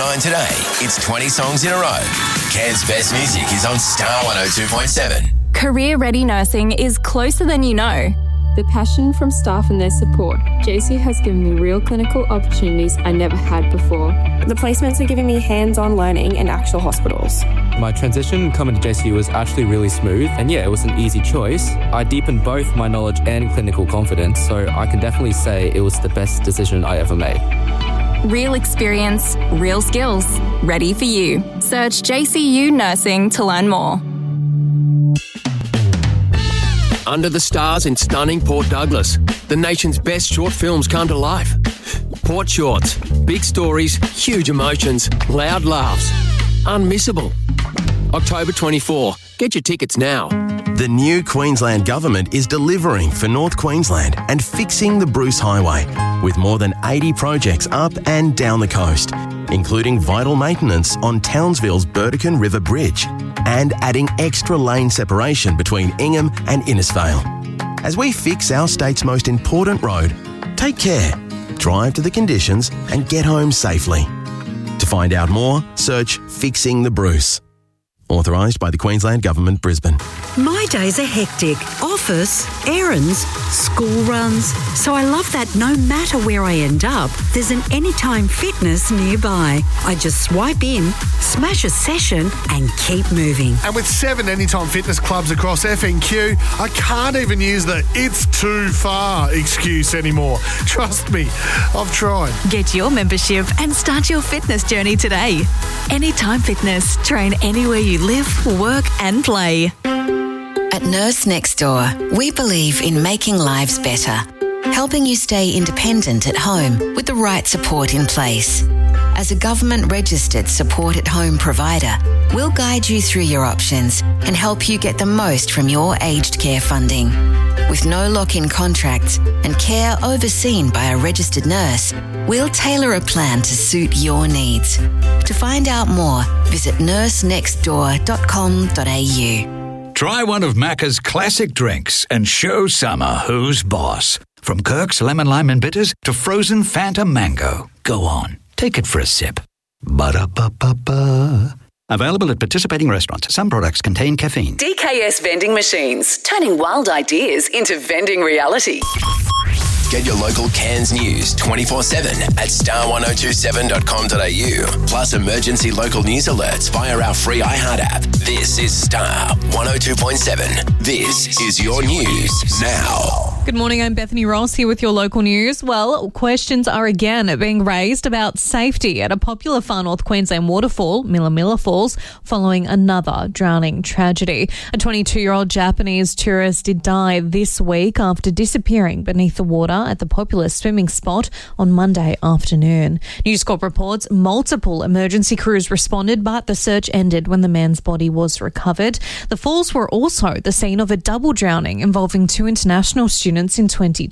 9 today. It's 20 songs in a row. Cairns' best music is on Star 102.7. Career-ready nursing is closer than you know. The passion from staff and their support. JC has given me real clinical opportunities I never had before. The placements are giving me hands-on learning in actual hospitals. My transition coming to JC was actually really smooth, and it was an easy choice. I deepened both my knowledge and clinical confidence, so I can definitely say it was the best decision I ever made. Real experience, real skills. Ready for you. Search JCU Nursing to learn more. Under the stars in stunning Port Douglas, the nation's best short films come to life. Port Shorts, big stories, huge emotions, loud laughs, unmissable. October 24. Get your tickets now. The new Queensland Government is delivering for North Queensland and fixing the Bruce Highway with more than 80 projects up and down the coast, including vital maintenance on Townsville's Burdekin River Bridge and adding extra lane separation between Ingham and Innisfail. As we fix our state's most important road, take care, drive to the conditions and get home safely. To find out more, search Fixing the Bruce. Authorised by the Queensland Government, Brisbane. My days are hectic. Office, errands, school runs. So I love that no matter where I end up, there's an Anytime Fitness nearby. I just swipe in, smash a session and keep moving. And with 7 Anytime Fitness clubs across FNQ, I can't even use the "it's too far" excuse anymore. Trust me, I've tried. Get your membership and start your fitness journey today. Anytime Fitness. Train anywhere you live, work and play. At Nurse Next Door, we believe in making lives better, helping you stay independent at home with the right support in place. As a government-registered support-at-home provider, we'll guide you through your options and help you get the most from your aged care funding. With no lock-in contracts and care overseen by a registered nurse, we'll tailor a plan to suit your needs. To find out more, visit nursenextdoor.com.au. Try one of Macca's classic drinks and show summer who's boss. From Kirk's Lemon Lime and Bitters to frozen Fanta Mango. Go on, take it for a sip. Ba-da-ba-ba-ba. Available at participating restaurants. Some products contain caffeine. DKS Vending Machines, turning wild ideas into vending reality. Get your local Cairns news 24/7 at star1027.com.au. Plus emergency local news alerts via our free iHeart app. This is Star 102.7. This is your news now. Good morning, I'm Bethany Ross here with your local news. Well, questions are again being raised about safety at a popular far north Queensland waterfall, Milla Falls, following another drowning tragedy. A 22-year-old Japanese tourist did die this week after disappearing beneath the water at the popular swimming spot on Monday afternoon. News Corp reports multiple emergency crews responded, but the search ended when the man's body was recovered. The falls were also the scene of a double drowning involving 2 international students in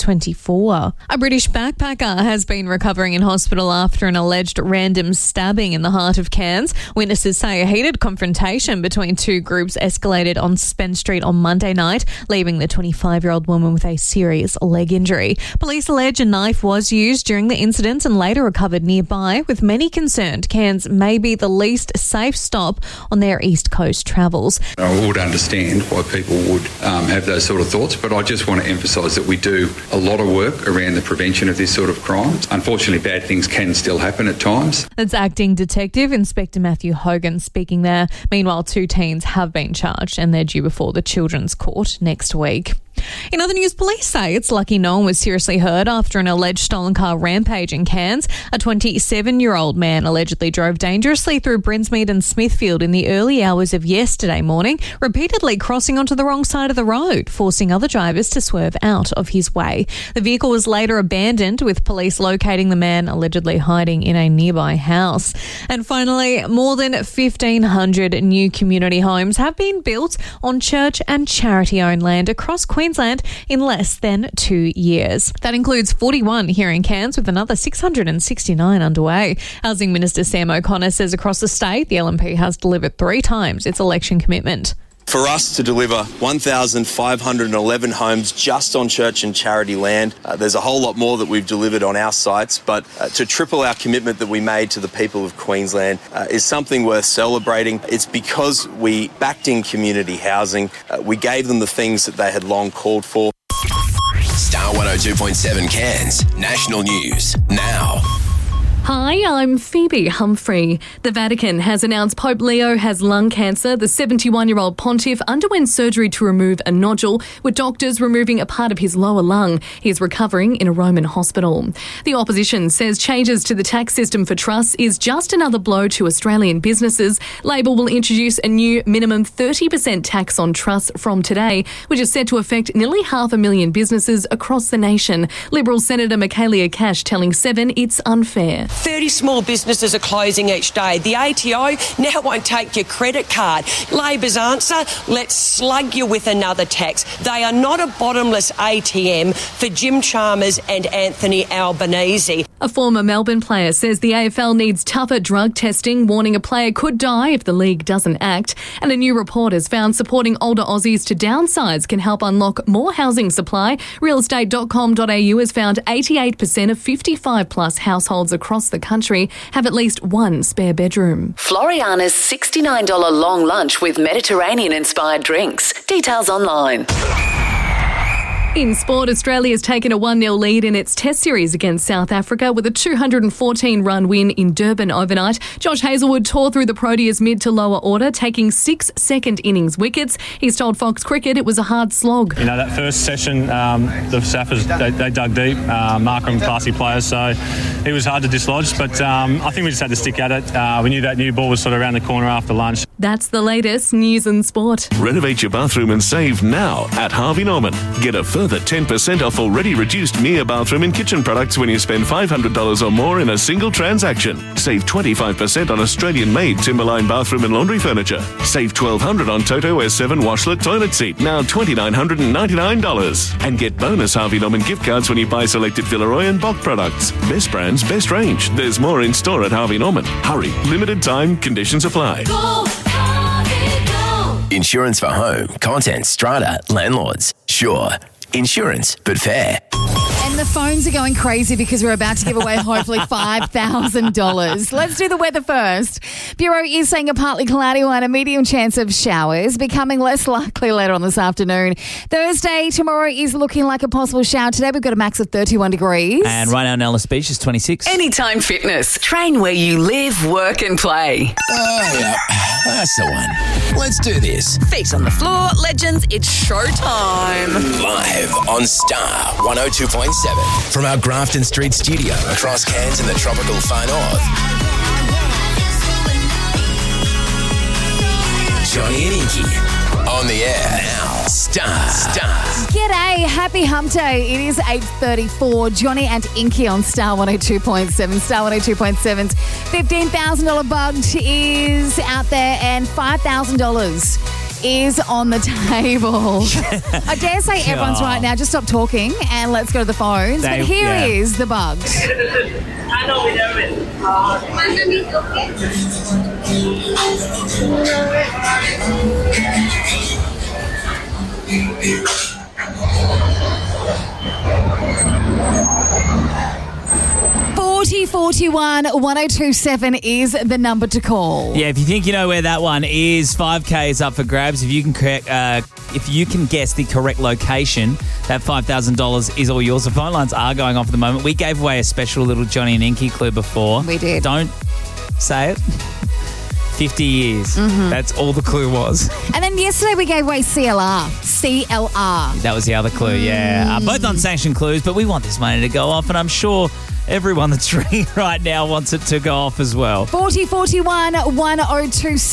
2024. A British backpacker has been recovering in hospital after an alleged random stabbing in the heart of Cairns. Witnesses say a heated confrontation between 2 groups escalated on Spence Street on Monday night, leaving the 25-year-old woman with a serious leg injury. Police allege a knife was used during the incident and later recovered nearby, with many concerned Cairns may be the least safe stop on their East Coast travels. I would understand why people would have those sort of thoughts, but I just want to emphasise that we do a lot of work around the prevention of this sort of crime. Unfortunately, bad things can still happen at times. That's Acting Detective Inspector Matthew Hogan speaking there. Meanwhile, 2 teens have been charged and they're due before the Children's Court next week. In other news, police say it's lucky no one was seriously hurt after an alleged stolen car rampage in Cairns. A 27-year-old man allegedly drove dangerously through Brinsmead and Smithfield in the early hours of yesterday morning, repeatedly crossing onto the wrong side of the road, forcing other drivers to swerve out of his way. The vehicle was later abandoned, with police locating the man allegedly hiding in a nearby house. And finally, more than 1,500 new community homes have been built on church and charity-owned land across Queensland in less than 2 years. That includes 41 here in Cairns, with another 669 underway. Housing Minister Sam O'Connor says across the state, the LNP has delivered 3 times its election commitment. For us to deliver 1,511 homes just on church and charity land, there's a whole lot more that we've delivered on our sites, but to triple our commitment that we made to the people of Queensland is something worth celebrating. It's because we backed in community housing. We gave them the things that they had long called for. Star 102.7 Cairns, national news, now. Hi, I'm Phoebe Humphrey. The Vatican has announced Pope Leo has lung cancer. The 71-year-old pontiff underwent surgery to remove a nodule, with doctors removing a part of his lower lung. He is recovering in a Roman hospital. The opposition says changes to the tax system for trusts is just another blow to Australian businesses. Labor will introduce a new minimum 30% tax on trusts from today, which is set to affect nearly 500,000 businesses across the nation. Liberal Senator Michaelia Cash telling Seven it's unfair. 30 small businesses are closing each day. The ATO now won't take your credit card. Labor's answer, let's slug you with another tax. They are not a bottomless ATM for Jim Chalmers and Anthony Albanese. A former Melbourne player says the AFL needs tougher drug testing, warning a player could die if the league doesn't act. And a new report has found supporting older Aussies to downsize can help unlock more housing supply. Realestate.com.au has found 88% of 55-plus households across the country have at least one spare bedroom. Floriana's $69 long lunch with Mediterranean-inspired drinks. Details online. In sport, Australia's taken a 1-0 lead in its Test series against South Africa with a 214-run win in Durban overnight. Josh Hazlewood tore through the Proteas mid to lower order, taking 6 second innings wickets. He's told Fox Cricket it was a hard slog. You know, that first session, the Saffers, they dug deep. Markram, classy players, so it was hard to dislodge, but I think we just had to stick at it. We knew that new ball was sort of around the corner after lunch. That's the latest news and sport. Renovate your bathroom and save now at Harvey Norman. Get a further 10% off already reduced Mia bathroom and kitchen products when you spend $500 or more in a single transaction. Save 25% on Australian-made Timberline bathroom and laundry furniture. Save $1,200 on Toto S7 washlet toilet seat, now $2,999. And get bonus Harvey Norman gift cards when you buy selected Villeroy and Bock products. Best brands, best range. There's more in store at Harvey Norman. Hurry, limited time, conditions apply. Go, Harvey, go. Insurance for home, contents, strata, landlords. Sure. Insurance, but fair. And the phones are going crazy because we're about to give away hopefully $5,000. Let's do the weather first. Bureau is saying a partly cloudy one, a medium chance of showers, becoming less likely later on this afternoon. Thursday, tomorrow is looking like a possible shower. Today we've got a max of 31 degrees. And right now in Alice Beach is 26. Anytime Fitness. Train where you live, work and play. Oh, yeah. That's the one. Let's do this. Feet on the floor, legends, it's showtime. Live on Star 102.7 from our Grafton Street studio across Cairns in the tropical far north. Johnny and Inky on the air now. Star. G'day, happy hump day. It is 8:34. Johnny and Inky on Star 102.7. Star 102.7's $15,000 bugged is out there and $5,000 is on the table. I dare say everyone's right now. Just stop talking and let's go to the phones. But here is the bugged. I know we know it. $4041-1027 is the number to call. Yeah, if you think you know where that one is, 5K is up for grabs. If you can guess the correct location, that $5,000 is all yours. The phone lines are going off at the moment. We gave away a special little Johnny and Inky clue before. We did. Don't say it. 50 years. Mm-hmm. That's all the clue was. And then yesterday we gave away CLR. That was the other clue, yeah. Both unsanctioned clues, but we want this money to go off, and I'm sure everyone that's ringing right now wants it to go off as well. 4041-1027.